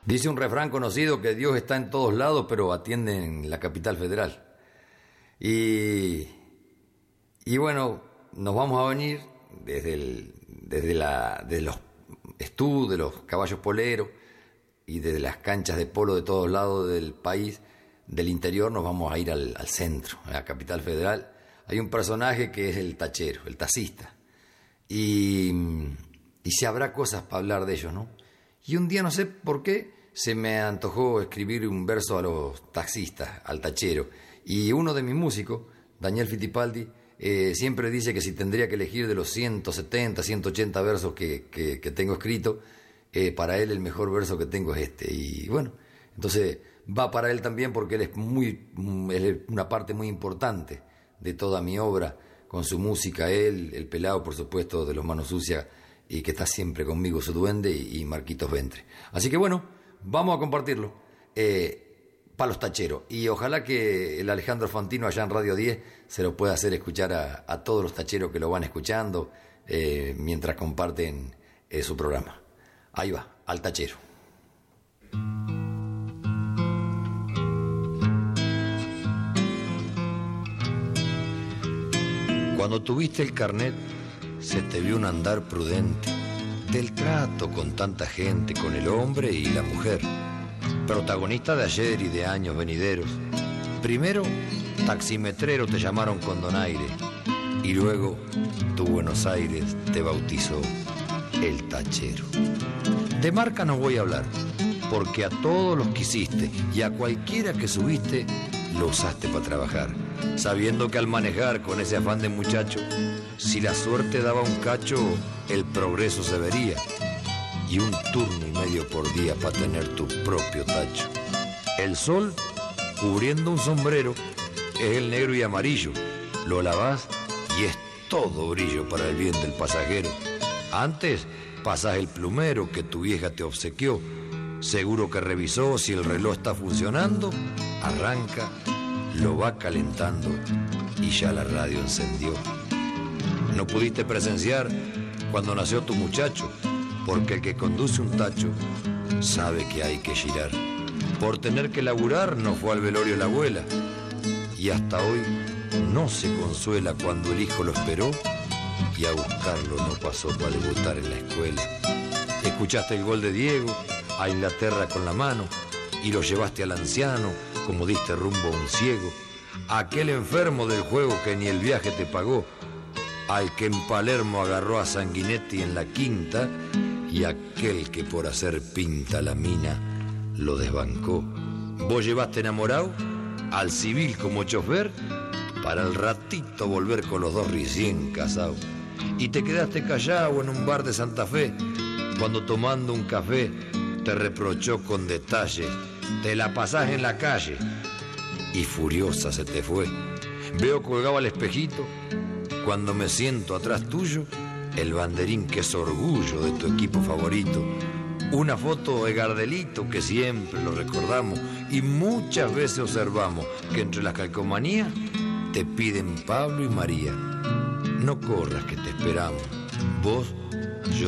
Dice un refrán conocido que Dios está en todos lados, pero atiende en la capital federal. Y bueno, nos vamos a venir desde los estudios de los caballos poleros y desde las canchas de polo de todos lados del país, del interior, nos vamos a ir al centro, a la capital federal. Hay un personaje que es el tachero, el taxista. Y se habrá cosas para hablar de ellos, ¿no? Y un día, no sé por qué, se me antojó escribir un verso a los taxistas, al tachero. Y uno de mis músicos, Daniel Fittipaldi, siempre dice que si tendría que elegir de los 170, 180 versos que tengo escrito, para él el mejor verso que tengo es este. Y bueno, entonces va para él también porque él es una parte muy importante de toda mi obra, con su música, él, el pelado, por supuesto, de los Manos Sucias, y que está siempre conmigo, su duende, y Marquitos Ventre. Así que bueno, vamos a compartirlo para los tacheros. Y ojalá que el Alejandro Fantino allá en Radio 10 se lo pueda hacer escuchar a todos los tacheros que lo van escuchando mientras comparten su programa. Ahí va, al tachero. Cuando tuviste el carnet, se te vio un andar prudente, del trato con tanta gente, con el hombre y la mujer, protagonista de ayer y de años venideros. Primero, taximetrero te llamaron con donaire, y luego tu Buenos Aires te bautizó el tachero. De marca no voy a hablar, porque a todos los que hiciste y a cualquiera que subiste, lo usaste para trabajar, sabiendo que al manejar con ese afán de muchacho, si la suerte daba un cacho, el progreso se vería, y un turno y medio por día para tener tu propio tacho. El sol, cubriendo un sombrero, es el negro y amarillo, lo lavás y es todo brillo para el bien del pasajero. Antes pasás el plumero que tu vieja te obsequió, seguro que revisó si el reloj está funcionando, arranca, lo va calentando y ya la radio encendió. No pudiste presenciar cuando nació tu muchacho, porque el que conduce un tacho sabe que hay que girar. Por tener que laburar no fue al velorio la abuela, y hasta hoy no se consuela cuando el hijo lo esperó y a buscarlo no pasó para debutar en la escuela. Escuchaste el gol de Diego a Inglaterra con la mano y lo llevaste al anciano como diste rumbo a un ciego, aquel enfermo del juego que ni el viaje te pagó, al que en Palermo agarró a Sanguinetti en la quinta y aquel que por hacer pinta la mina lo desbancó. Vos llevaste enamorado al civil como chofer para el ratito volver con los dos recién casados, y te quedaste callado en un bar de Santa Fe cuando tomando un café te reprochó con detalle: te la pasás en la calle, y furiosa se te fue. Veo colgado al espejito, cuando me siento atrás tuyo, el banderín que es orgullo de tu equipo favorito. Una foto de Gardelito que siempre lo recordamos, y muchas veces observamos que entre las calcomanías te piden Pablo y María. No corras que te esperamos, vos